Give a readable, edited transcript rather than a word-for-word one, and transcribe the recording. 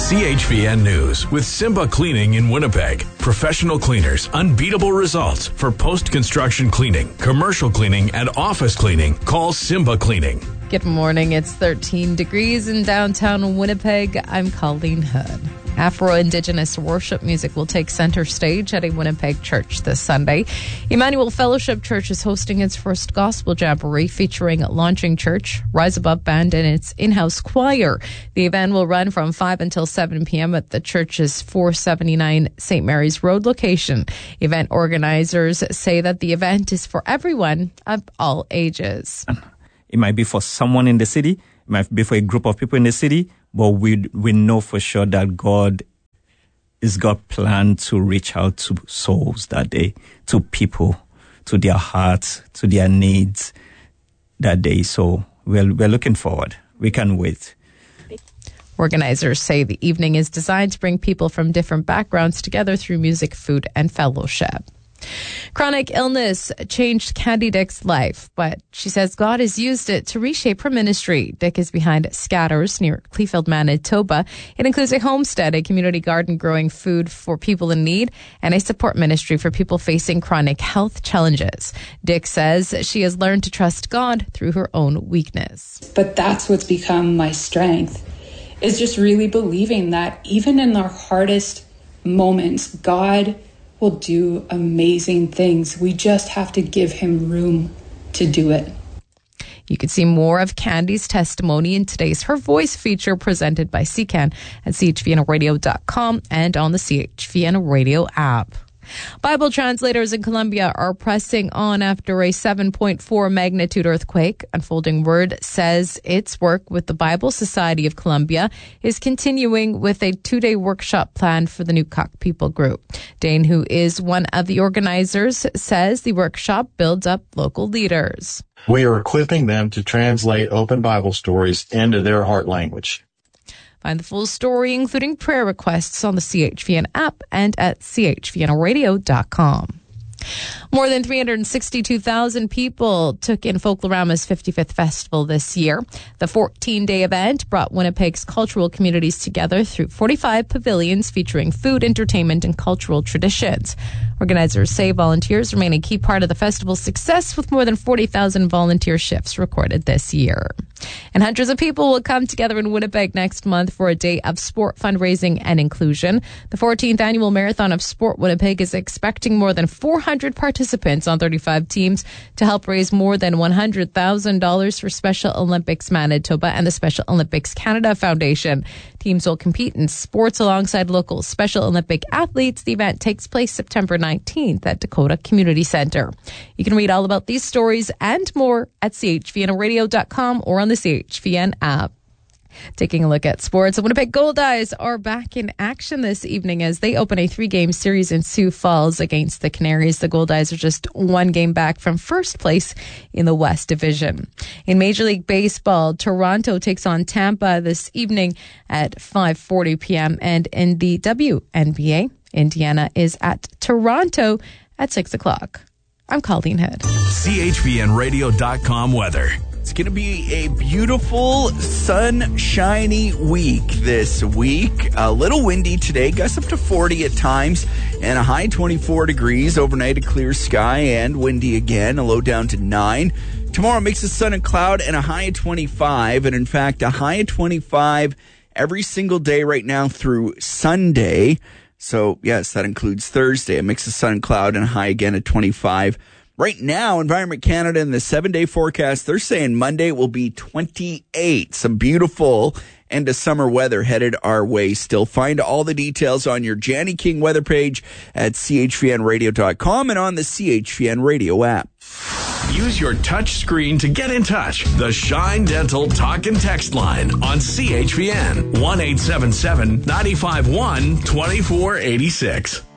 CHVN News with Simba Cleaning in Winnipeg. Professional cleaners, unbeatable results for post-construction cleaning, commercial cleaning, and office cleaning. Call Simba Cleaning. Good morning. It's 13 degrees in downtown Winnipeg. I'm Colleen Hood. Afro-Indigenous worship music will take center stage at a Winnipeg church this Sunday. Emmanuel Fellowship Church is hosting its first gospel jamboree featuring Launching Church, Rise Above Band, and its in-house choir. The event will run from 5 until 7 p.m. at the church's 479 St. Mary's Road location. Event organizers say that the event is for everyone of all ages. It might be for someone in the city. It might be for a group of people in the city. But we know for sure that God planned to reach out to souls that day, to people, to their hearts, to their needs that day. So we're looking forward. We can't wait. Organizers say the evening is designed to bring people from different backgrounds together through music, food, and fellowship. Chronic illness changed Candy Dick's life, but she says God has used it to reshape her ministry. Dick is behind Scatters near Cleveland, Manitoba. It includes a homestead, a community garden growing food for people in need, and a support ministry for people facing chronic health challenges. Dick says she has learned to trust God through her own weakness. But that's what's become my strength, is just really believing that even in our hardest moments, God will do amazing things. We just have to give him room to do it. You can see more of Candy's testimony in today's Her Voice feature presented by CCAN at chvnradio.com and on the CHVN Radio app. Bible translators in Colombia are pressing on after a 7.4 magnitude earthquake. Unfolding Word says its work with the Bible Society of Colombia is continuing with a 2-day workshop planned for the Newcock People Group. Dane, who is one of the organizers, says the workshop builds up local leaders. We are equipping them to translate open Bible stories into their heart language. Find the full story, including prayer requests, on the CHVN app and at chvnradio.com. More than 362,000 people took in Folklorama's 55th festival this year. The 14-day event brought Winnipeg's cultural communities together through 45 pavilions featuring food, entertainment, and cultural traditions. Organizers say volunteers remain a key part of the festival's success, with more than 40,000 volunteer shifts recorded this year. And hundreds of people will come together in Winnipeg next month for a day of sport, fundraising, and inclusion. The 14th annual Marathon of Sport Winnipeg is expecting more than 400 participants on 35 teams to help raise more than $100,000 for Special Olympics Manitoba and the Special Olympics Canada Foundation. Teams will compete in sports alongside local Special Olympic athletes. The event takes place September 19th at Dakota Community Center. You can read all about these stories and more at chvnradio.com or on the CHVN app. Taking a look at sports, the Winnipeg Goldeyes are back in action this evening as they open a 3-game series in Sioux Falls against the Canaries. The Goldeyes are just 1 game back from first place in the West Division. In Major League Baseball, Toronto takes on Tampa this evening at 5:40 p.m. And in the WNBA, Indiana is at Toronto at 6 o'clock. I'm Colleen Hood. CHVNradio.com weather. It's going to be a beautiful, sunshiny week this week. A little windy today, gusts up to 40 at times, and a high 24 degrees. Overnight, a clear sky and windy again, a low down to 9. Tomorrow, mix of sun and cloud and a high of 25. And in fact, a high of 25 every single day right now through Sunday. So, yes, that includes Thursday, a mix of sun and cloud and a high again at 25. Right now, Environment Canada in the 7-day forecast, they're saying Monday will be 28. Some beautiful end of summer weather headed our way still. Find all the details on your Janny King weather page at chvnradio.com and on the CHVN Radio app. Use your touch screen to get in touch. The Shine Dental Talk and Text line on CHVN 1-877-951-2486.